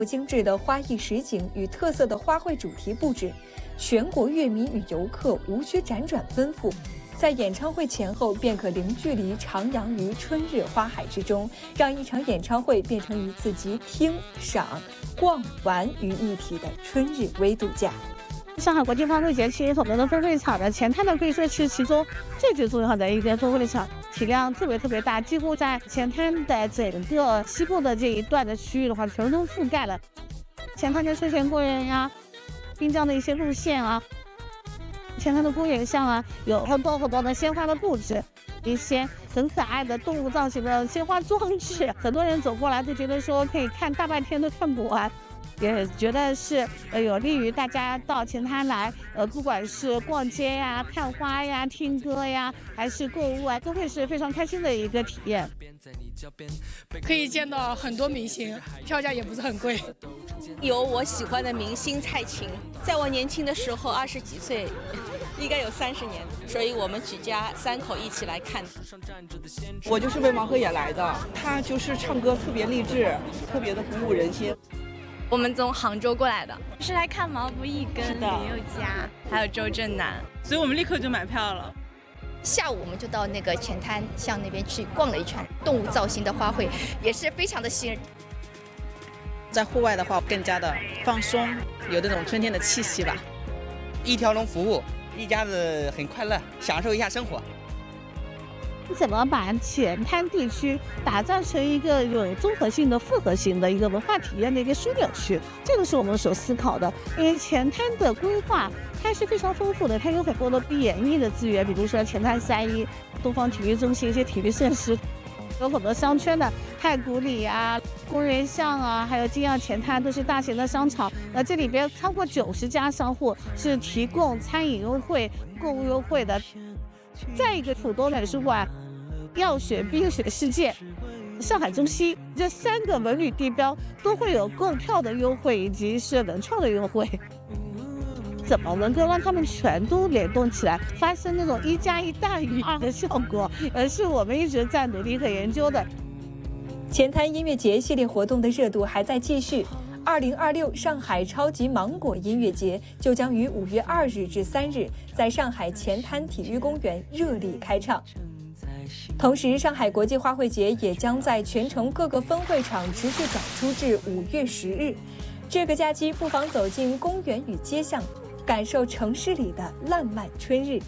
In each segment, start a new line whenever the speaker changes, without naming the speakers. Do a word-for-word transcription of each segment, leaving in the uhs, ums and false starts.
精致的花艺实景与特色的花卉主题布置，全国乐迷与游客无需辗转奔赴，在演唱会前后便可零距离徜徉于春日花海之中，让一场演唱会变成一次集听、赏、逛、玩于一体的春日微度假。
上海国际花卉节其实我们的分会场的前滩呢，可以说是其中最最重要的一个分会场，体量特别特别大，几乎在前滩的整个西部的这一段的区域的话，全都覆盖了。前滩的休闲公园呀，滨江的一些路线啊，前滩的公园上啊，有很多很多的鲜花的布置，一些很可爱的动物造型的鲜花装置，很多人走过来都觉得说可以看大半天都看不完。也觉得是呃有利于大家到前滩来，呃不管是逛街呀、看花呀、听歌呀，还是购物啊，都会是非常开心的一个体验。
可以见到很多明星，票价也不是很贵。
有我喜欢的明星蔡琴，在我年轻的时候，二十几岁，应该有三十年，所以我们举家三口一起来看。
我就是为王鹤野来的，他就是唱歌特别励志，特别的鼓舞人心。
我们从杭州过来的，是来看毛不易跟林宥嘉，还有周震南，
所以我们立刻就买票了。
下午我们就到那个前滩巷那边去逛了一圈，动物造型的花卉也是非常的吸引人。
在户外的话，更加的放松，有那种春天的气息吧。
一条龙服务，一家子很快乐，享受一下生活。
怎么把前滩地区打造成一个有综合性的、复合性的一个文化体验的一个枢纽区？这个是我们所思考的。因为前滩的规划它是非常丰富的，它有很多的演艺的资源，比如说前滩三一、东方体育中心一些体育设施，有很多商圈的太古里啊、公园巷啊，还有金耀前滩都是大型的商场。那这里边超过九十家商户是提供餐饮优惠、购物优惠的。再一个，浦东美术馆、药学冰雪世界、上海中心这三个文旅地标都会有购票的优惠以及是文创的优惠。怎么能够让他们全都联动起来，发生那种一加一大于二的效果，而是我们一直在努力和研究的。
前滩音乐节系列活动的热度还在继续。二零二六上海超级芒果音乐节就将于五月二日至三日在上海前滩体育公园热力开唱。同时，上海国际花卉节也将在全城各个分会场持续展出至五月十日。这个假期不妨走进公园与街巷，感受城市里的烂漫春日。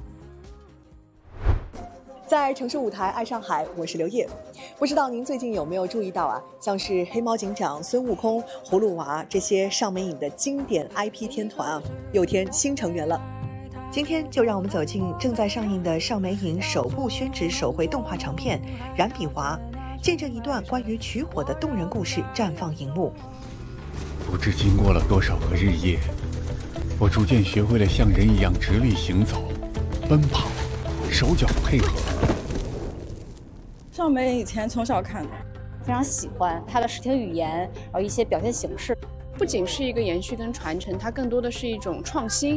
在城市舞台爱上海，我是刘烨。不知道您最近有没有注意到啊，像是黑猫警长、孙悟空、葫芦娃这些上美影的经典 I P 天团啊，又添新成员了。今天就让我们走进正在上映的上美影首部宣纸手绘动画长片《燃笔娃》，见证一段关于取火的动人故事绽放荧幕。
不知经过了多少个日夜，我逐渐学会了像人一样直立行走、奔跑、手脚配合。
上美以前从小看的，
非常喜欢它的视听语言，然后一些表现形式，
不仅是一个延续跟传承，它更多的是一种创新。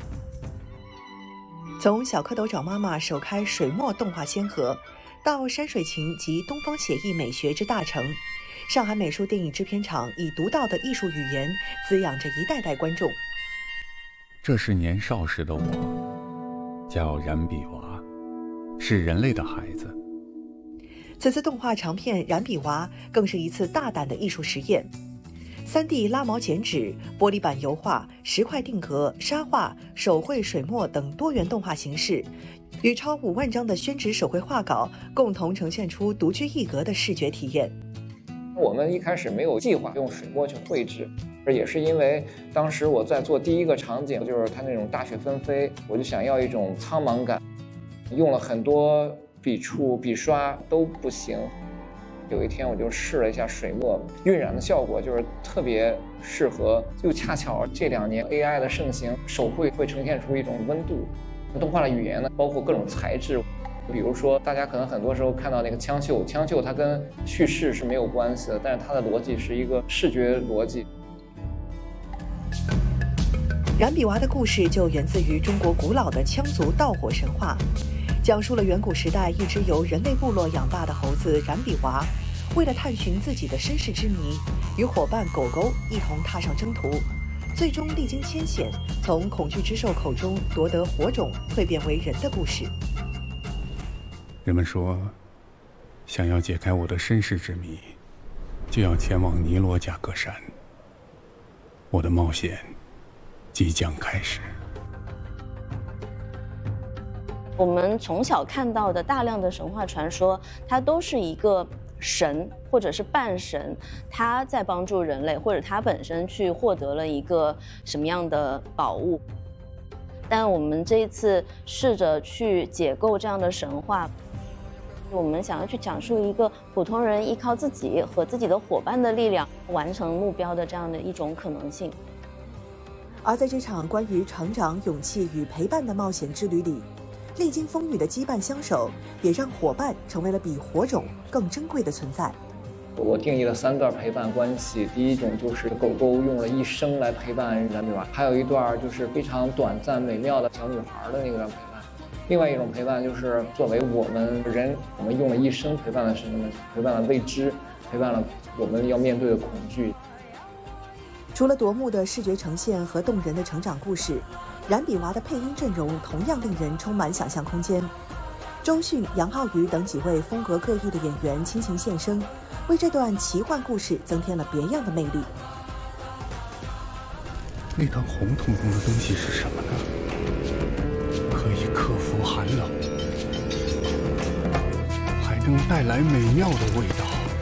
从小蝌蚪找妈妈首开水墨动画先河，到山水情及东方写意美学之大成，上海美术电影制片厂以独到的艺术语言滋养着一代代观众。
这是年少时的我，叫燃笔娃，是人类的孩子。
此次动画长片《燃笔娃》更是一次大胆的艺术实验。三 D 拉毛剪纸、玻璃板油画、石块定格、沙画、手绘水墨等多元动画形式，与超五万张的宣纸手绘画稿共同呈现出独具一格的视觉体验。
我们一开始没有计划用水墨去绘制，也是因为当时我在做第一个场景，就是它那种大雪纷飞，我就想要一种苍茫感，用了很多笔触、笔刷都不行。有一天我就试了一下水墨，晕染的效果就是特别适合，又恰巧这两年 A I 的盛行，手绘会呈现出一种温度。动画的语言呢，包括各种材质，比如说大家可能很多时候看到那个枪绣，枪绣它跟叙事是没有关系的，但是它的逻辑是一个视觉逻辑。
燃笔娃的故事就源自于中国古老的羌族盗火神话，讲述了远古时代一只由人类部落养大的猴子燃笔娃， 为了探寻自己的身世之谜，与伙伴狗狗一同踏上征途，最终历经艰险，从恐惧之兽口中夺得火种，蜕变为人的故事。
人们说，想要解开我的身世之谜，就要前往尼罗贾格山。我的冒险即将开始。
我们从小看到的大量的神话传说，它都是一个神或者是半神，他在帮助人类，或者他本身去获得了一个什么样的宝物。但我们这一次试着去解构这样的神话，我们想要去讲述一个普通人依靠自己和自己的伙伴的力量完成目标的这样的一种可能性。
而在这场关于成长、勇气与陪伴的冒险之旅里，历经风雨的羁绊相守，也让伙伴成为了比火种更珍贵的存在。
我定义了三段陪伴关系，第一种就是狗狗用了一生来陪伴人，对吧？还有一段就是非常短暂美妙的小女孩的那个陪伴。另外一种陪伴就是作为我们人，我们用了一生陪伴了什么呢？陪伴了未知，陪伴了我们要面对的恐惧。
除了夺目的视觉呈现和动人的成长故事，冉比娃的配音阵容同样令人充满想象空间。周迅、杨浩宇等几位风格各异的演员倾情献声，为这段奇幻故事增添了别样的魅力。
那团红彤彤的东西是什么呢？可以克服寒冷，还能带来美妙的味道。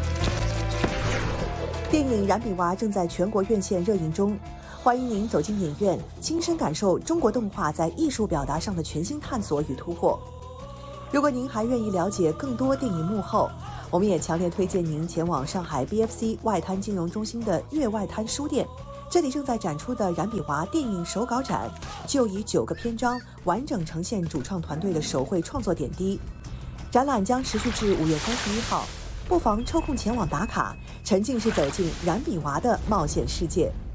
电影《冉比娃》正在全国院线热映中，欢迎您走进影院，亲身感受中国动画在艺术表达上的全新探索与突破。如果您还愿意了解更多电影幕后，我们也强烈推荐您前往上海 B F C 外滩金融中心的粤外滩书店，这里正在展出的《冉比娃》电影手稿展，就以九个篇章完整呈现主创团队的手绘创作点滴。展览将持续至五月三十一号，不妨抽空前往打卡，沉浸式走进冉比娃的冒险世界。